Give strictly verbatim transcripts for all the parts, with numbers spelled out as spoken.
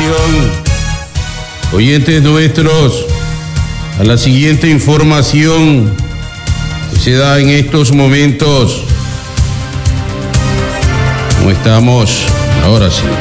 oyentes nuestros, a la siguiente información que se da en estos momentos. ¿Cómo estamos? Ahora sí.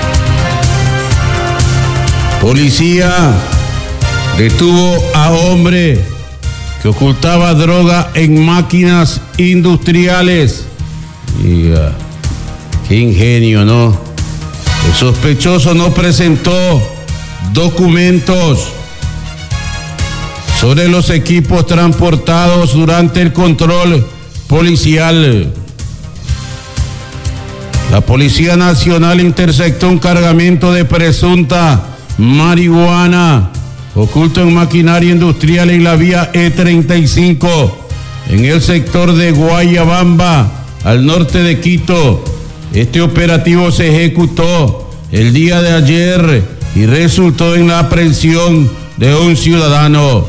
Policía detuvo a hombre que ocultaba droga en máquinas industriales. Y, uh, qué ingenio, ¿no? El sospechoso no presentó documentos sobre los equipos transportados durante el control policial. La Policía Nacional interceptó un cargamento de presunta marihuana oculto en maquinaria industrial en la vía E treinta y cinco, en el sector de Guayabamba, al norte de Quito. Este operativo se ejecutó el día de ayer y resultó en la aprehensión de un ciudadano.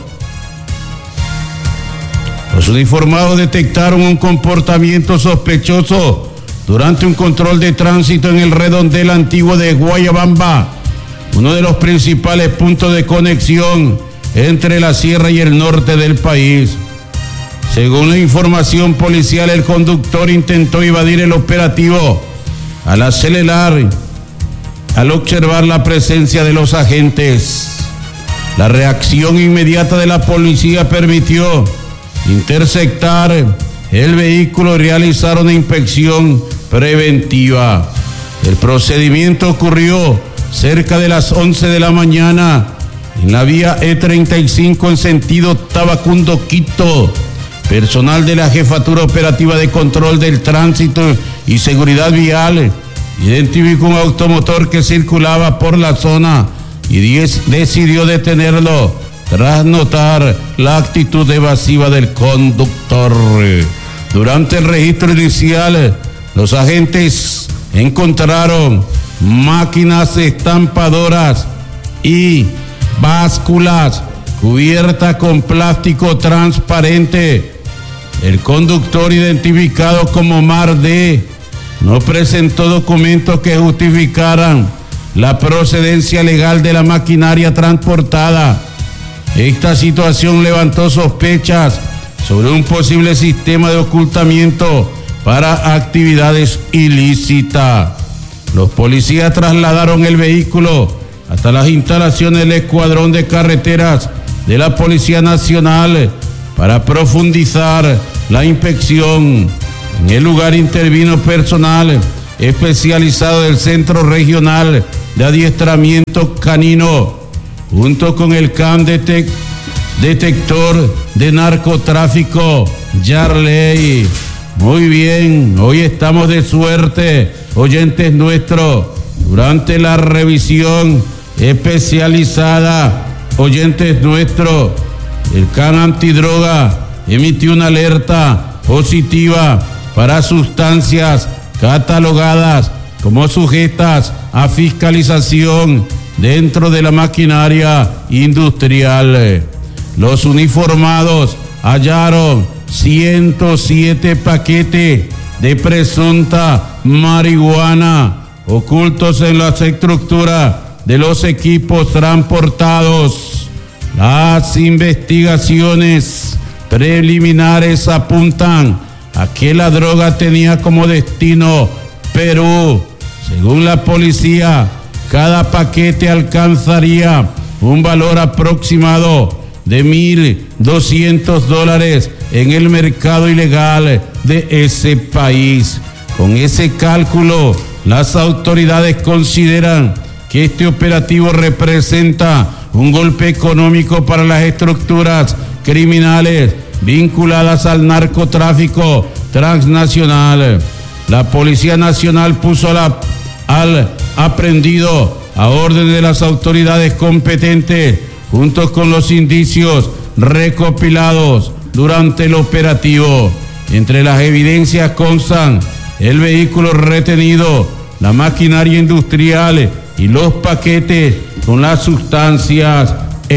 Los uniformados detectaron un comportamiento sospechoso durante un control de tránsito en el redondel antiguo de Guayabamba, uno de los principales puntos de conexión entre la sierra y el norte del país. Según la información policial, el conductor intentó evadir el operativo al acelerar, al observar la presencia de los agentes. La reacción inmediata de la policía permitió interceptar el vehículo y realizar una inspección preventiva. El procedimiento ocurrió cerca de las once de la mañana en la vía E treinta y cinco en sentido Tabacundo-Quito. Personal de la Jefatura Operativa de Control del Tránsito y Seguridad Vial identificó un automotor que circulaba por la zona y diez, decidió detenerlo tras notar la actitud evasiva del conductor. Durante el registro inicial, los agentes encontraron máquinas estampadoras y básculas cubiertas con plástico transparente. El conductor, identificado como Mar D, no presentó documentos que justificaran la procedencia legal de la maquinaria transportada. Esta situación levantó sospechas sobre un posible sistema de ocultamiento para actividades ilícitas. Los policías trasladaron el vehículo hasta las instalaciones del Escuadrón de Carreteras de la Policía Nacional para profundizar la inspección. En el lugar intervino personal especializado del Centro Regional de Adiestramiento Canino, junto con el C A M detec- Detector de Narcotráfico, Yarley. Muy bien, hoy estamos de suerte, oyentes nuestros. Durante la revisión especializada, oyentes nuestros, el C A M Antidroga emitió una alerta positiva para sustancias catalogadas como sujetas a fiscalización dentro de la maquinaria industrial. Los uniformados hallaron ciento siete paquetes de presunta marihuana ocultos en las estructuras de los equipos transportados. Las investigaciones preliminares apuntan a que la droga tenía como destino Perú. Según la policía, cada paquete alcanzaría un valor aproximado de mil doscientos dólares en el mercado ilegal de ese país. Con ese cálculo, las autoridades consideran que este operativo representa un golpe económico para las estructuras criminales vinculadas al narcotráfico transnacional. La Policía Nacional puso la, al aprehendido a orden de las autoridades competentes, junto con los indicios recopilados durante el operativo. Entre las evidencias constan el vehículo retenido, la maquinaria industrial y los paquetes con las sustancias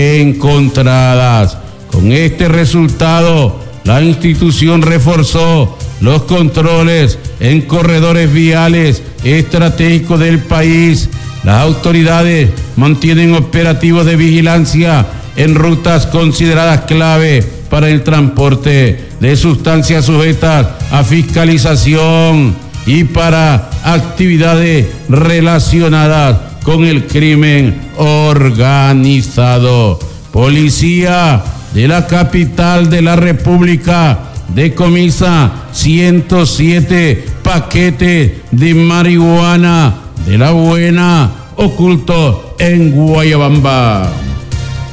encontradas. Con este resultado, la institución reforzó los controles en corredores viales estratégicos del país Las autoridades mantienen operativos de vigilancia en rutas consideradas clave para el transporte de sustancias sujetas a fiscalización y para actividades relacionadas con el crimen organizado. Policía de la capital de la República decomisa ciento siete paquetes de marihuana de la buena oculto en Guayabamba.